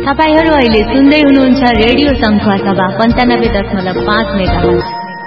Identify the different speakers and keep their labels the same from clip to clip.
Speaker 1: तपाईहरु अहिले सुन्दै हुनुहुन्छ रेडियो संखुवासभा 95.5 मेगाहर्ज।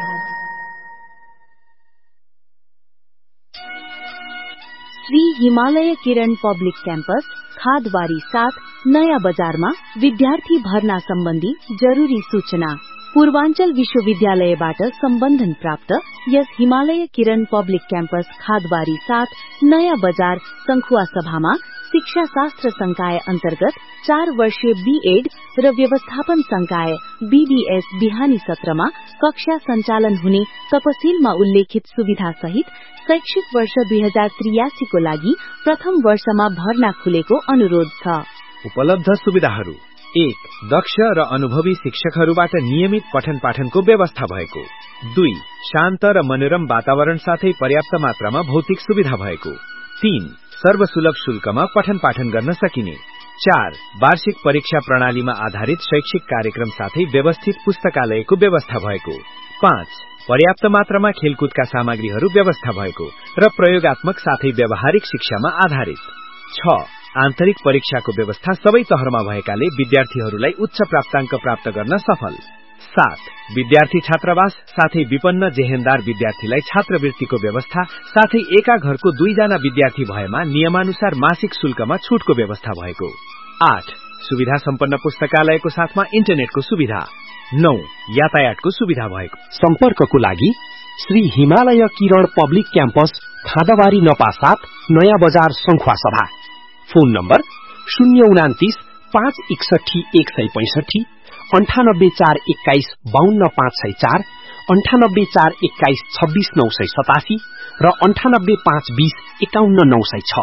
Speaker 2: श्री हिमालय किरण पब्लिक क्याम्पस खादबारी 7 नयाँ बजारमा विद्यार्थी भर्ना सम्बन्धी जरुरी सूचना। पूर्वाञ्चल विश्वविद्यालयबाट सम्बन्धन प्राप्त यस हिमालय किरण पब्लिक क्याम्पस खादबारी 7 नयाँ बजार संखुवा सभामा शिक्षा शास्त्र संकाय अन्तर्गत 4 वर्षीय बीएड र व्यवस्थापन संकाय बीडीएस बिहानी सत्रमा कक्षा सञ्चालन हुने तपसिलमा उल्लेखित सुविधा सहित शैक्षिक वर्ष 2083 को लागि प्रथम वर्षमा भर्ना खुलेको अनुरोध छ।
Speaker 3: उपलब्ध सुविधाहरू: 1. दक्ष र अनुभवी शिक्षकहरूबाट नियमित पठन पाठनको व्यवस्था भएको। 2. शान्त र मनोरम वातावरण साथै पर्याप्त मात्रामा भौतिक सुविधा भएको। 3. सर्वसुलभ शुल्कमा पठन पाठन गर्न सकिने। 4. वार्षिक परीक्षा प्रणालीमा आधारित शैक्षिक कार्यक्रम साथै व्यवस्थित पुस्तकालयको व्यवस्था भएको। 5. पर्याप्त मात्रामा खेलकुदका सामग्रीहरू व्यवस्था भएको र प्रयोगात्मक साथै व्यावहारिक शिक्षामा आधारित। 6. आन्तरिक परीक्षाको व्यवस्था सबै तहरमा भएकाले विद्यार्थीहरूलाई उच्च प्राप्ताङ्क प्राप्त गर्न सफल। 7. विद्यार्थी छात्रावास साथै विपन्न जेहेन्दार विद्यार्थीलाई छात्रवृत्तिको व्यवस्था साथै एका घरको 2 जना विद्यार्थी भएमा नियमानुसार मासिक शुल्कमा छुटको व्यवस्था भएको। 8. सुविधा सम्पन्न पुस्तकालयको साथमा इन्टरनेटको सुविधा। 9. यातायातको सुविधा भएको।
Speaker 4: सम्पर्कको लागि श्री हिमालय किरण पब्लिक क्याम्पस खादबारी नपा 7 नयाँ बजार संखुवा सभा। फोन नम्बर 029 561 165, 98 421 52 504, 98 421 26 987 र 98 520 51 906।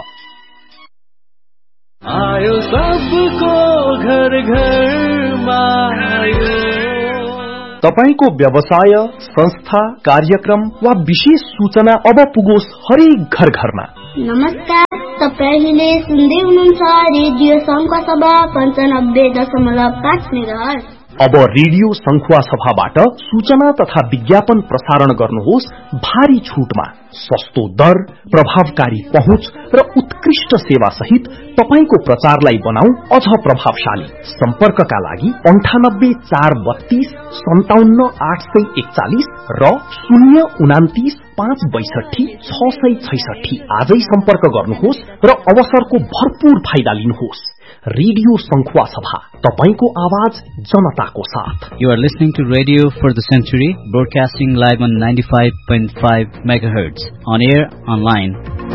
Speaker 5: आयो सबको घर घरमा आयो।
Speaker 4: तपाईको व्यवसाय, संस्था, कार्यक्रम वा विशेष सूचना अब पुगोस् हरेक घर घरमा।
Speaker 6: नमस्कार, तपाईले सुन्दै हुनुहुन्छ रेडियो संखुवा सभा 95.5 मेगाहर्ज।
Speaker 4: अब रेडियो संखुवा सभाबाट सूचना तथा विज्ञापन प्रसारण गर्नुहोस् भारी छुटमा। सस्तो दर, प्रभावकारी पहुँच र उत्कृष्ट सेवा सहित तपाईको प्रचारलाई बनाऊ अझ प्रभावशाली। सम्पर्कका लागि 98 432 57 841 र 029 562 666। आजै सम्पर्क गर्नुहोस् र अवसरको भरपूर फाइदा लिनुहोस्। रेडियो संखुवा सभा, तपाईको आवाज जनताको साथ।
Speaker 7: You are listening to Radio for the Century, broadcasting live on 95.5 megahertz, on air, online.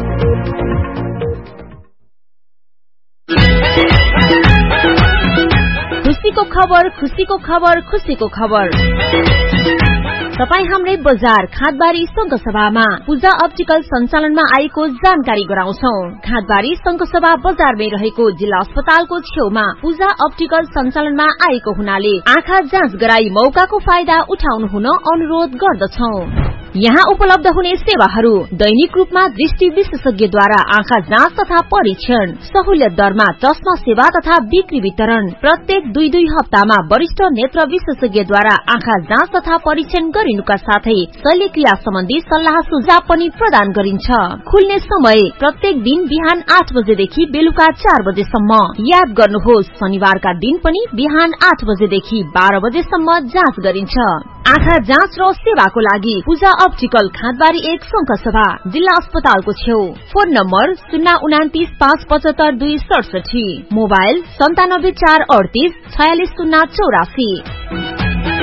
Speaker 2: खुशीको खबर, खुशीको खबर, खुशीको खबर। तपाई हाम्रै बजार खादबारी संघ सभामा पूजा अप्टिकल सञ्चालनमा आएको जानकारी गराउँछौ। खादबारी संघ सभा बजारमै रहेको जिल्ला अस्पतालको छेउमा पूजा अप्टिकल सञ्चालनमा आएको हुनाले आँखा जाँच गराई मौकाको फाइदा उठाउनु हुन अनुरोध गर्दछौ। यहाँ उपलब्ध हुने सेवाहरू: दैनिक रूपमा दृष्टि विशेषज्ञद्वारा आँखा जाँच तथा परीक्षण, सहुलियत दरमा चस्मा सेवा तथा बिक्री वितरण, प्रत्येक 2-2 हप्तामा वरिष्ठ नेत्र विशेषज्ञद्वारा आँखा जाँच तथा परीक्षण गरिनुका साथै शल्यक्रिया सम्बन्धी सल्लाह सुझाव पनि प्रदान गरिन्छ। खुल्ने समय: प्रत्येक दिन बिहान 8 बजेदेखि बेलुका 4 बजेसम्म। याद गर्नुहोस्, शनिबारका दिन पनि बिहान 8 बजेदेखि 12 बजेसम्म जाँच गरिन्छ। आँखा जाँच र सेवाको लागि पूजा अप्टिकल खादबारी 1 संघ सभा, जिल्ला अस्पतालको छेउ। Phone number 029 575 267, mobile 97 438 46 084।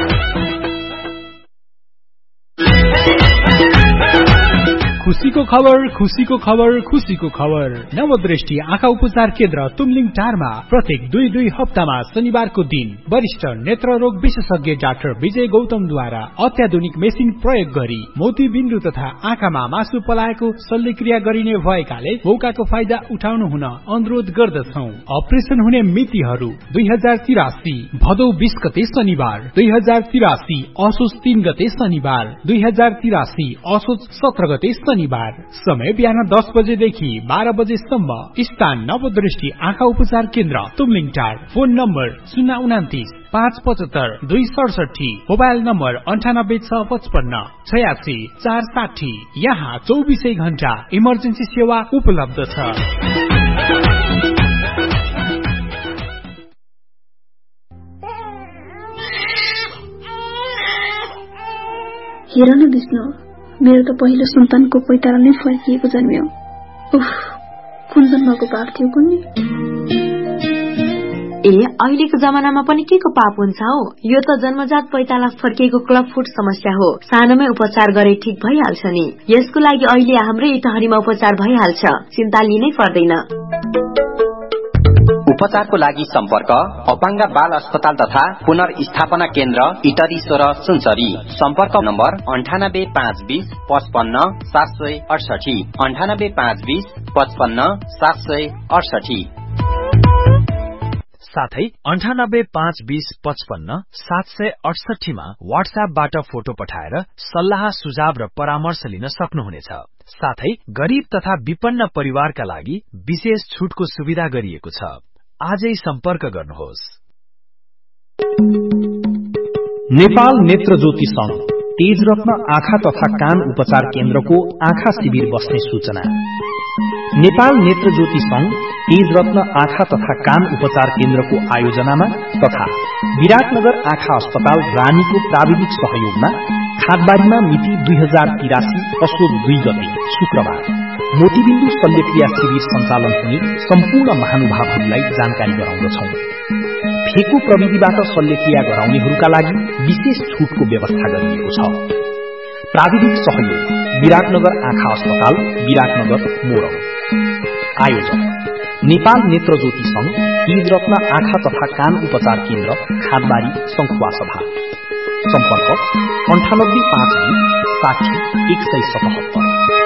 Speaker 8: खुशीको खबर, खुशीको खबर, खुशीको खबर। नवदृष्टि आँखा उपचार केन्द्र तुमलिङ टारमा प्रत्येक 2-2 हप्तामा शनिबारको दिन वरिष्ठ नेत्र रोग विशेषज्ञ डाक्टर विजय गौतमद्वारा अत्याधुनिक मेसिन प्रयोग गरी मोतीबिन्दु तथा आँखामा मासु पलाएको शल्यक्रिया गरिने भएकाले मौकाको फाइदा उठाउनु हुन अनुरोध गर्दछौ। अपरेसन हुने मितिहरू: 2083 भदौ 20 गते शनिबार, 2083 असोज 3 गते शनिबार, 2083 असोज 17 गते शनिबार। समय बिहान 10 बजेदेखि 12 बजेसम्म। स्थान नवदृष्टि आँखा उपचार केन्द्र तुमलिङ टार। Phone number 029 575 267, mobile number 98 655 86 460। यहाँ 24 घण्टा इमर्जेन्सी सेवा उपलब्ध छ।
Speaker 9: हेर न विष्णु, मेरो त पहिलो सन्तानको पैतारा नै फर्किएको जन्म्यो। उफ, कुन जन्मको पाप थियो कुन्नी।
Speaker 2: अहिलेको जमानामा पनि के को पाप हुन्छ हौ? यो त जन्मजात पैताला फर्किएको क्लबफुट समस्या हो। सानोमै उपचार गरे ठीक भइहाल्छ नि। यसको लागि अहिले हाम्रै इटहरीमा उपचार भइहाल्छ, चिन्ता लिनै पर्दैन।
Speaker 10: उपचारको लागि सम्पर्क अपाङ्ग बाल अस्पताल तथा पुनर्स्थापना केन्द्र इटरी 16 सुनसरी। सम्पर्क नम्बर 9852 55 768 9852 55 768।
Speaker 3: साथै 9852 55 768 मा व्हाट्सएपबाट फोटो पठाएर सल्लाह सुझाव र परामर्श लिन सक्नुहुनेछ। साथै गरीब तथा विपन्न परिवारका लागि विशेष छुटको सुविधा गरिएको छ। आजै सम्पर्क गर्नुहोस्।
Speaker 4: नेपाल नेत्र ज्योति संघ तेजरत्न आँखा तथा कान उपचार केन्द्रको आँखा शिविर बस्ने सूचना। नेपाल नेत्र ज्योति संघ तेजरत्न आँखा तथा कान उपचार केन्द्रको आयोजनामा तथा विराटनगर आँखा अस्पताल रानीको प्राविधिक सहयोगमा खादबारीमा मिति 2083 असोज 2 गते शुक्रबार मोतीबिन्दु शल्यक्रिया शिविर सञ्चालन हुने सम्पूर्ण महानुभावहरूलाई जानकारी गराउँदछौं। फेको प्रविधिबाट शल्यक्रिया गराउनेहरूका लागि विशेष छुटको व्यवस्था गरिएको छ। प्राविधिक सहयोग विराटनगर आँखा अस्पताल, विराटनगर मोरङ। आयोजक नेपाल नेत्र ज्योति संघ तेजरत्न आँखा तथा कान उपचार केन्द्र, खादबारी, सङ्खुवा सभा। सम्पर्क 9852 60 177।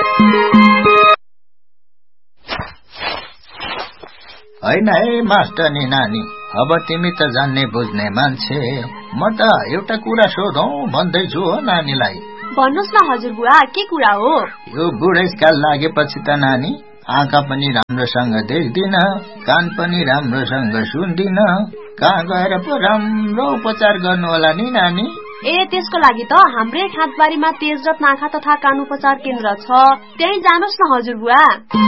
Speaker 11: होइन है मास्टरनी नानी, अब तिमी त जान्ने बुझ्ने मान्छे, म त एउटा कुरा सोधौं भन्दैछु हो नानीलाई।
Speaker 2: भन्नुहोस् न हजुरबुवा, के कुरा हो?
Speaker 11: यो बुढेसकाल लागेपछि त नानी आँखा पनि राम्रोसँग देख्दिन, कान पनि राम्रोसँग सुन्दिन, कहाँ गएर पो राम्रो उपचार गर्नु होला नि नानी?
Speaker 2: त्यसको लागि त हाम्रै खादबारीमा तेजरत्न आँखा तथा कान उपचार केन्द्र छ, त्यही जानुस् न हजुरबुवा।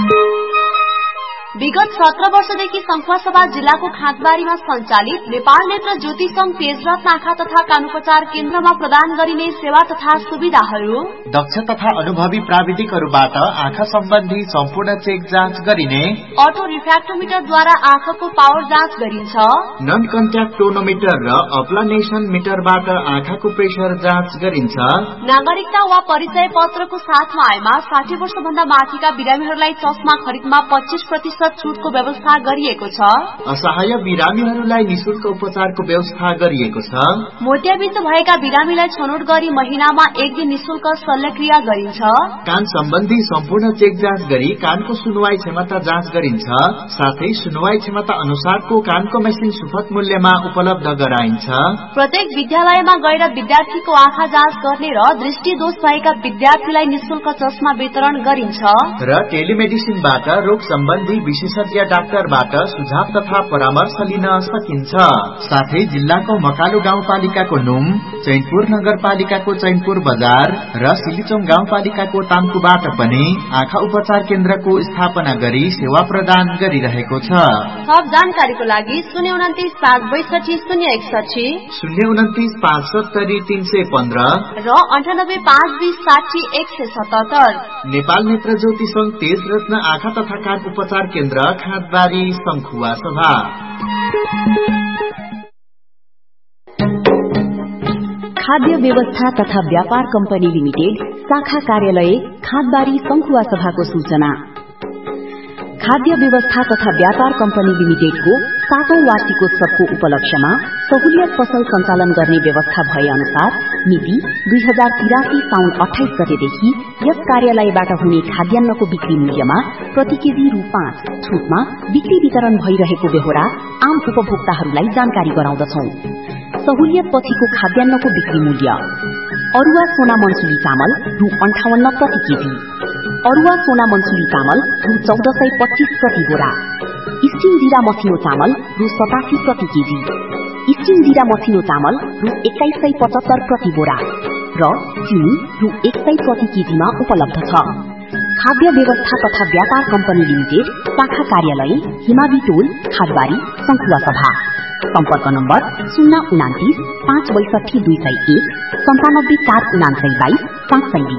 Speaker 2: विगत 17 वर्षदेखि सङ्खुवासभा जिल्लाको खादबारीमा सञ्चालित नेपाल नेत्र ज्योति संघ तेजरत्न आँखा तथा कान उपचार केन्द्रमा प्रदान गरिने सेवा तथा सुविधाहरू:
Speaker 11: दक्ष तथा अनुभवी प्राविधिकहरूबाट आँखा सम्बन्धी सम्पूर्ण चेक जाँच गरिने,
Speaker 2: अटो रिफ्र्याक्टोमिटरद्वारा आँखाको पावर जाँच गरिन्छ,
Speaker 11: नन कन्ट्याक्ट टोनोमिटर र अप्लानेसन मिटरबाट आँखाको प्रेसर जाँच गरिन्छ,
Speaker 2: नागरिकता वा परिचय पत्रको साथमा आएमा 60 वर्षभन्दा माथिका बिरामीहरूलाई चस्मा खरिदमा 25% छुटको व्यवस्था गरिएको छ,
Speaker 11: असहाय बिरामीहरूलाई निशुल्क उपचारको व्यवस्था गरिएको छ,
Speaker 2: मोतियाबिन्दु भएका बिरामीलाई छनौट गरी महिनामा 1 दिन निशुल्क शल्यक्रिया गरिन्छ,
Speaker 11: कान सम्बन्धी सम्पूर्ण चेक जाँच गरी कानको सुनुवाई क्षमता जाँच गरिन्छ, साथै सुनुवाई क्षमता अनुसारको कानको मेसिन सुपथ मूल्यमा उपलब्ध गराइन्छ,
Speaker 2: प्रत्येक विद्यालयमा गएर विद्यार्थीको आँखा जाँच गर्ने र दृष्टि दोष भएका विद्यार्थीलाई निशुल्क चस्मा वितरण गरिन्छ,
Speaker 11: र टेलिमेडिसिनबाट रोग सम्बन्धी विशेषज्ञ डाक्टरबाट सुझाव तथा परामर्श लिन सकिन्छ। साथै जिल्लाको मकालु गाउँपालिकाको नुम, चैनपुर नगरपालिकाको चैनपुर बजार र सिलिचोङ गाउँपालिकाको ताम्कुबाट पनि आँखा उपचार केन्द्रको स्थापना गरी सेवा प्रदान गरिरहेको छ।
Speaker 2: थप जानकारीको लागि 029 562 061
Speaker 11: 029 570 315 र
Speaker 2: 98 520 60 177।
Speaker 11: नेपाल नेत्र ज्योति संघ तेजरत्न आँखा तथा कान उपचार केन्द्र, खादबारी, सङ्खुवा सभा।
Speaker 2: खाद्य व्यवस्था तथा व्यापार कम्पनी लिमिटेड शाखा कार्यालय, खादबारी, सङ्खुवा सभाको सूचना। खाद्य व्यवस्था तथा व्यापार कम्पनी लिमिटेडको 7औं वार्षिकोत्सवको उपलक्ष्यमा सहुलियत पसल सञ्चालन गर्ने व्यवस्था भए अनुसार मिति 2083 साउन 28 गतेदेखि यस कार्यालयबाट हुने खाद्यान्नको बिक्री मूल्यमा प्रति केजी रु 5 छुटमा बिक्री वितरण भइरहेको बेहोरा आम उपभोक्ताहरूलाई जानकारी गराउँदछौं। सहुलियत पछिको खाद्यान्नको बिक्री मूल्य: अरुवा सोना मनसुली चामल रु 58 प्रति केजी, अरुवा सोना मनसुली चामल रु 1425 प्रति बोरा, स्टिम जीरा मसिनो चामल रु 87 प्रति केजी, स्टिम जीरा मसिनो चामल रु 2175 प्रति बोरा र चिनी रु 100 प्रति केजीमा उपलब्ध छ। खाद्य व्यवस्था तथा व्यापार कम्पनी लिमिटेड शाखा कार्यालय, हिमावी टोल, खादबारी, सङ्खुवा सभा। सम्पर्क नम्बर 029 562 201 97 4 29 22
Speaker 12: सातसंगी